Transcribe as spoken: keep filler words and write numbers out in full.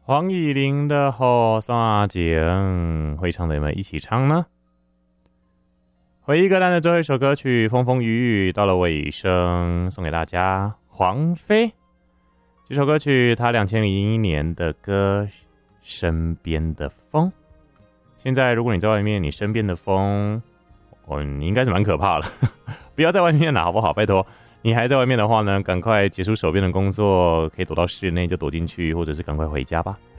黄以玲的《雨伞情》，会唱的有没有一起唱呢？回忆歌单的最后一首歌曲《风风雨雨》到了尾声，送给大家。黄飞这首歌曲，他两千零一年的歌《身边的风》。现在如果你在外面，你身边的风，哦，你应该是蛮可怕的，不要在外面了，好不好？拜托。你还在外面的话呢，赶快结束手边的工作，可以躲到室内就躲进去，或者是赶快回家吧。